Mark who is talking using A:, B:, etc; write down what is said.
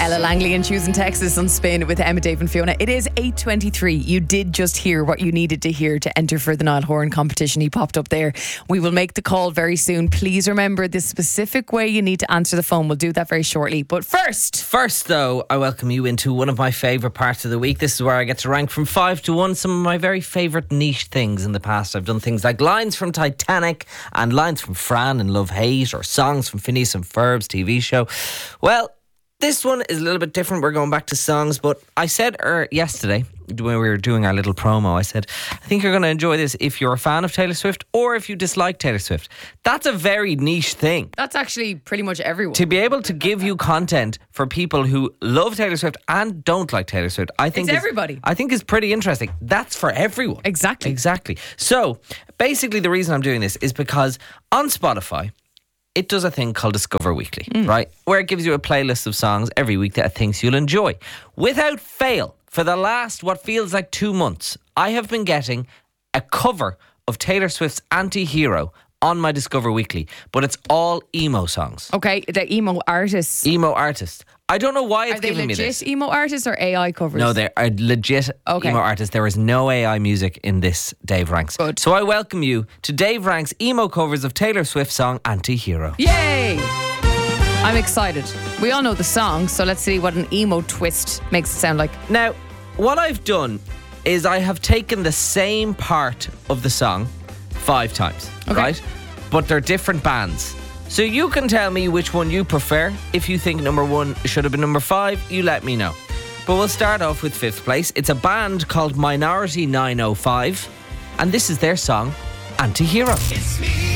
A: Ella Langley and Choosing Texas on Spin with Emma, Dave and Fiona. It is 8:23. You did just hear what you needed to hear to enter for the Niall Horan competition. He popped up there. We will make the call very soon. Please remember the specific way you need to answer the phone. We'll do that very shortly. But first
B: though, I welcome you into one of my favourite parts of the week. This is where I get to rank from 5 to 1 some of my very favourite niche things in the past. I've done things like lines from Titanic and lines from Fran and Love Hate, or songs from Phineas and Ferb's TV show. Well, this one is a little bit different. We're going back to songs, but I said yesterday when we were doing our little promo, I said, I think you're going to enjoy this if you're a fan of Taylor Swift or if you dislike Taylor Swift. That's a very niche thing.
A: that's actually pretty much everyone.
B: To be able to give you content for people who love Taylor Swift and don't like Taylor Swift, I think
A: It's everybody.
B: I think is pretty interesting. That's for everyone.
A: Exactly.
B: So basically the reason I'm doing this is because on Spotify, it does a thing called Discover Weekly, right? Where it gives you a playlist of songs every week that it thinks you'll enjoy. Without fail, for the last, what feels like 2 months, I have been getting a cover of Taylor Swift's Anti-Hero on my Discover Weekly, but it's all emo songs.
A: Okay, the emo artists.
B: Emo artists. I don't know why it's
A: Are they
B: giving me this.
A: legit emo artists or AI covers?
B: No, they are legit
A: Okay.
B: emo artists. There is no AI music in this Dave Ranks.
A: Good.
B: So I welcome you to Dave Ranks' emo covers of Taylor Swift's song Anti-Hero.
A: Yay! I'm excited. We all know the song, so let's see what an emo twist makes it sound like.
B: Now, what I've done is I have taken the same part of the song 5 times,
A: Okay.
B: right? But they're different bands. So you can tell me which one you prefer. If you think number 1 should have been number 5, you let me know. But we'll start off with 5th place. It's a band called Minority 905, and this is their song, Anti-Hero.